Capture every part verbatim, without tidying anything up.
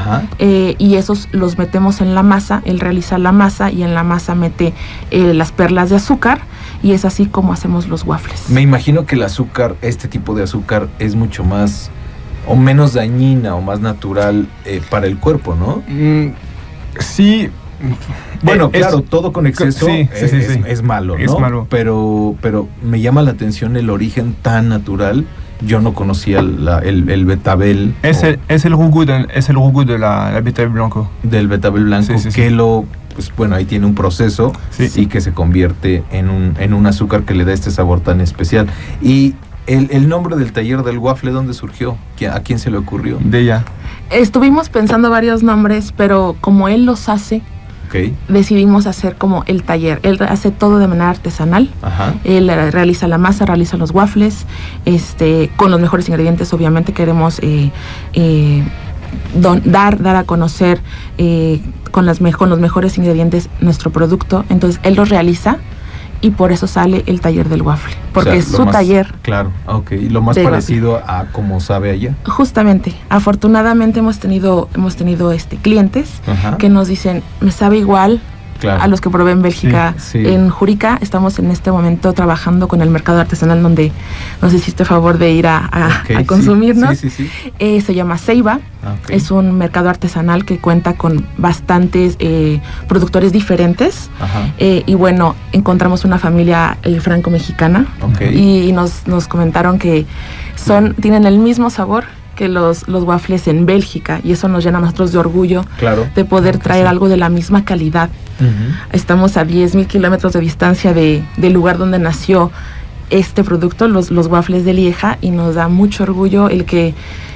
eh, y esos los metemos en la masa. Él realiza la masa y en la masa mete eh, las perlas de azúcar, y es así como hacemos los waffles. Me imagino que el azúcar, este tipo de azúcar, es mucho más o menos dañina o más natural eh, para el cuerpo, ¿no? Mm, sí. Bueno, eh, claro, es, todo con exceso sí, es, sí, sí, sí. es, es malo, ¿no? Es malo. Pero, pero me llama la atención el origen tan natural. Yo no conocía la, el, el betabel. Es el, es el jugo de, es el jugo de la, la betabel blanco. Del betabel blanco, sí, sí, que sí. lo, pues bueno, ahí tiene un proceso sí. y que se convierte en un, en un azúcar que le da este sabor tan especial. Y el, el nombre del taller del waffle, ¿dónde surgió? ¿A quién se le ocurrió? De ella. Estuvimos pensando varios nombres, pero como él los hace, Okay. decidimos hacer como el taller. Él hace todo de manera artesanal. Ajá. Él realiza la masa, realiza los waffles, este, con los mejores ingredientes. Obviamente queremos eh, eh, don, dar, dar a conocer eh, con, las me, con los mejores ingredientes nuestro producto. Entonces él los realiza y por eso sale el taller del waffle, porque O sea, es su más, taller. Claro, ok. Lo más parecido waffle. A como sabe allá. Justamente, afortunadamente hemos tenido hemos tenido este clientes Ajá. que nos dicen, me sabe igual. Claro. A los que probé en Bélgica. Sí, sí. En Jurica estamos en este momento trabajando con el mercado artesanal donde nos hiciste favor de ir a, a, okay, a consumirnos. Sí, sí, sí. Eh, se llama Ceiba. Okay. Es un mercado artesanal que cuenta con bastantes eh, productores diferentes. Eh, y bueno, encontramos una familia eh, franco-mexicana. Okay. Y, y nos, nos comentaron que son, tienen el mismo sabor que los, los waffles en Bélgica, y eso nos llena a nosotros de orgullo, claro, de poder traer sí. algo de la misma calidad. Uh-huh. Estamos a diez mil kilómetros de distancia de, del lugar donde nació este producto, los, los waffles de Lieja, y nos da mucho orgullo el que,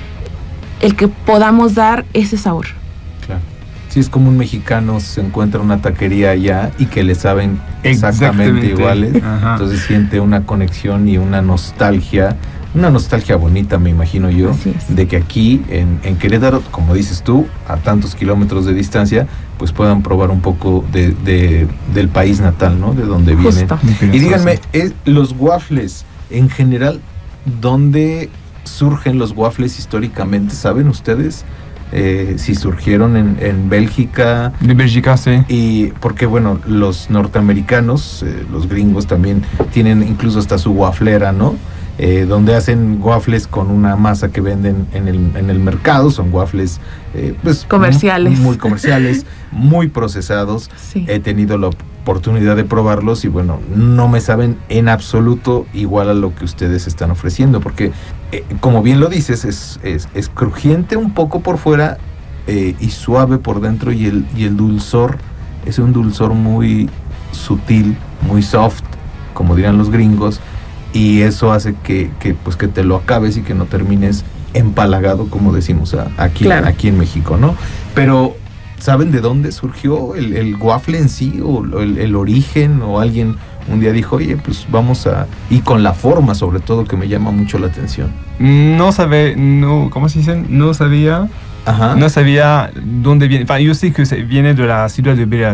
el que podamos dar ese sabor. Claro. Si es como un mexicano se encuentra una taquería allá y que le saben exactamente, exactamente. iguales, uh-huh. entonces siente una conexión y una nostalgia. Una nostalgia bonita, me imagino yo, de que aquí en, en Querétaro, como dices tú, a tantos kilómetros de distancia, pues puedan probar un poco de, de, del país natal, ¿no? De donde vienen. Y díganme, es, los waffles, en general, ¿dónde surgen los waffles históricamente? ¿Saben ustedes? Eh, si surgieron en, en Bélgica. De Bélgica, sí. Y porque, bueno, los norteamericanos, eh, los gringos también tienen incluso hasta su waflera, ¿no? Eh, donde hacen waffles con una masa que venden en el, en el mercado, son waffles eh, pues, comerciales, muy, muy comerciales, muy procesados. Sí. He tenido la oportunidad de probarlos y bueno, no me saben en absoluto igual a lo que ustedes están ofreciendo, porque eh, como bien lo dices, es, es, es crujiente un poco por fuera eh, y suave por dentro, y el, y el dulzor es un dulzor muy sutil, muy soft, como dirán los gringos. Y eso hace que, que, pues, que te lo acabes y que no termines empalagado, como decimos a, aquí, claro. aquí en México, ¿no? Pero, ¿saben de dónde surgió el, el waffle en sí? ¿O el, el origen? ¿O alguien un día dijo, oye, pues vamos a... Y con la forma, sobre todo, que me llama mucho la atención. No sabía, no, ¿cómo se dice? No sabía... Ajá. No sabía dónde viene... Enfin, yo sé que viene de la ciudad de, de,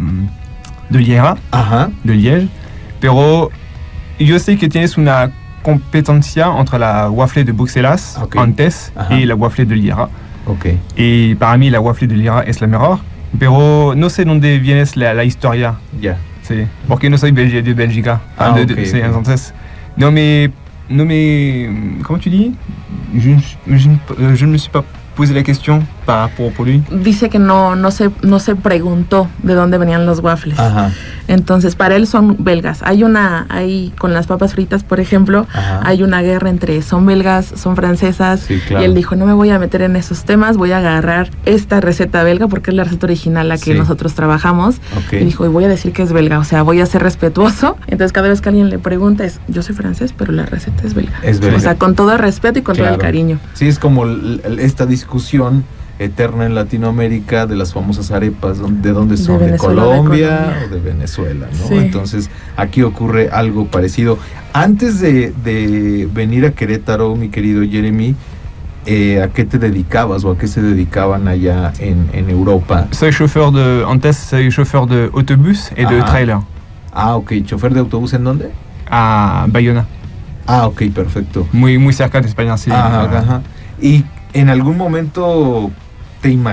de Lieja, Ajá. de Liège, pero... Yo sé que tienes una competencia entre la waffle de Bruselas, okay. antes, Ajá. y la waffle de Lieja. Okay. Y para mí la waffle de Lieja es la mejor, pero no sé dónde viene la, la historia. Ya. Yeah. Sí, porque no soy belge, de Bélgica. Ah, de, okay, de, sí, okay. Entonces, no me, no me... ¿Cómo tu dis? Je, je, je ne me suis pas posé la question para, por, por lui. Dice que no, no, se, no se preguntó de dónde venían los waffles. Ajá. Entonces, para él son belgas. Hay una, hay con las papas fritas, por ejemplo, Ajá. hay una guerra entre son belgas, son francesas. Sí, claro. Y él dijo, no me voy a meter en esos temas, voy a agarrar esta receta belga porque es la receta original la que sí. nosotros trabajamos. Okay. Y dijo, y voy a decir que es belga, o sea, voy a ser respetuoso. Entonces, cada vez que alguien le pregunta es, yo soy francés, pero la receta es belga. Es belga. O sea, con todo el respeto y con claro. todo el cariño. Sí, es como l- l- esta discusión eterna en Latinoamérica de las famosas arepas, de dónde son, de, de Colombia de Colombia o de Venezuela, ¿no? Sí. Entonces aquí ocurre algo parecido. Antes de, de venir a Querétaro, mi querido Jeremy, eh, ¿a qué te dedicabas o a qué se dedicaban allá en, en Europa? Soy chofer de, antes soy chofer de autobús y de Ajá. trailer. Ah, ok. ¿Chofer de autobús en dónde? A Bayona. Ah, ok, perfecto. Muy, muy cerca de España, sí. Ajá, ajá. Y en algún momento te imaginas